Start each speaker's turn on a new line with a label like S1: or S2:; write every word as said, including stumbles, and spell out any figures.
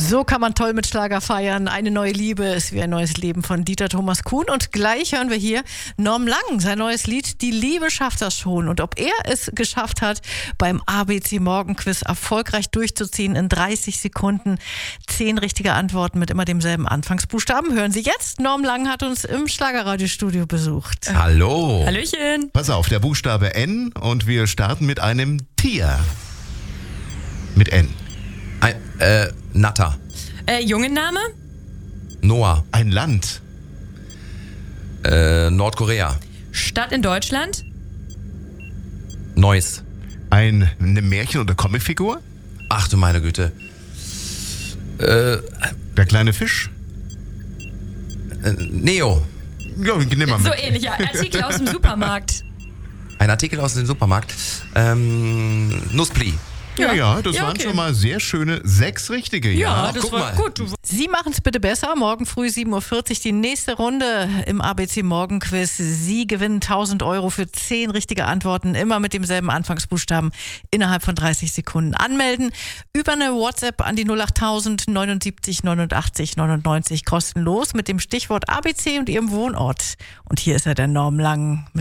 S1: So kann man toll mit Schlager feiern. Eine neue Liebe ist wie ein neues Leben von Dieter Thomas Kuhn. Und gleich hören wir hier Norm Lang, sein neues Lied Die Liebe schafft das schon. Und ob er es geschafft hat, beim A B C Morgenquiz erfolgreich durchzuziehen in dreißig Sekunden. Zehn richtige Antworten mit immer demselben Anfangsbuchstaben. Hören Sie jetzt. Norm Lang hat uns im Schlagerradiostudio besucht.
S2: Hallo.
S3: Hallöchen.
S2: Pass auf, der Buchstabe N und wir starten mit einem Tier. Mit N.
S4: Ein, äh, Natter.
S3: Äh, Jungenname?
S4: Noah.
S2: Ein Land.
S4: Äh, Nordkorea.
S3: Stadt in Deutschland?
S4: Neuss.
S2: Ein, eine Märchen- oder Comicfigur.
S4: Ach du meine Güte. Äh,
S2: Der kleine Fisch.
S4: äh, Neo.
S2: Ja, nimm mal
S3: So
S2: mit.
S3: ähnlich, ja. Artikel aus dem Supermarkt.
S4: Ein Artikel aus dem Supermarkt. Ähm, Nusspli.
S2: Ja, ja, das
S3: Ja,
S2: waren
S3: okay.
S2: schon mal sehr schöne sechs richtige. Ja,
S3: Ja, das
S4: guck
S3: war
S4: mal.
S3: gut. Du
S1: Sie machen es bitte besser. Morgen früh sieben Uhr vierzig die nächste Runde im A B C Morgenquiz. Sie gewinnen tausend Euro für zehn richtige Antworten, immer mit demselben Anfangsbuchstaben innerhalb von dreißig Sekunden. Anmelden über eine WhatsApp an die null acht tausend neunundsiebzig neunundachtzig neunundneunzig kostenlos mit dem Stichwort A B C und Ihrem Wohnort. Und hier ist er, der Norm Lang.